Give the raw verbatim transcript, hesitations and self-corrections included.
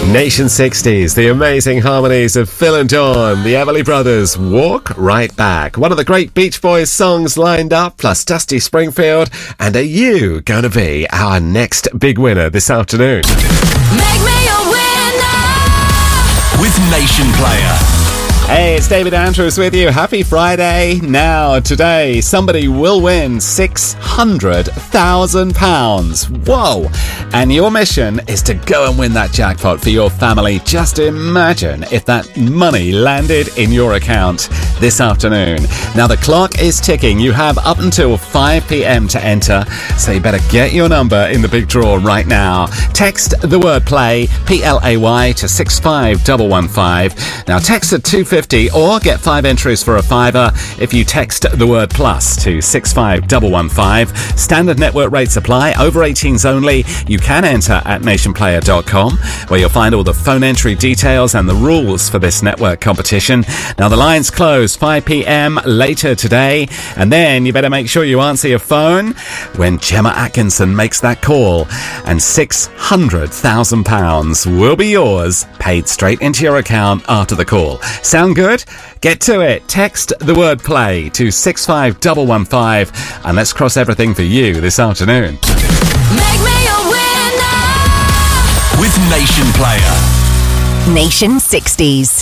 Nation sixties, the amazing harmonies of Phil and Dawn, the Everly Brothers, Walk Right Back. One of the great Beach Boys songs lined up, plus Dusty Springfield. And are you going to be our next big winner this afternoon? Make me a winner with Nation Player. Hey, it's David Andrews with you. Happy Friday. Now, today, somebody will win six hundred thousand pounds. Whoa. And your mission is to go and win that jackpot for your family. Just imagine if that money landed in your account this afternoon. Now, the clock is ticking. You have up until five p.m. to enter, so you better get your number in the big draw right now. Text the word play, P L A Y, to six five one one five. Now, text at two fifty or get five entries for a fiver if you text the word plus to six five one one five. Standard network rates apply. Over eighteens only. You can enter at nation player dot com, where you'll find all the phone entry details and the rules for this network competition. Now, the lines close five p.m. later today, and then you better make sure you answer your phone when Gemma Atkinson makes that call, and six hundred thousand pounds will be yours, paid straight into your account after the call. Sound good? Get to it. Text the word play to six five one one five, and let's cross everything for you this afternoon. Make me a winner with Nation Player. Nation sixties.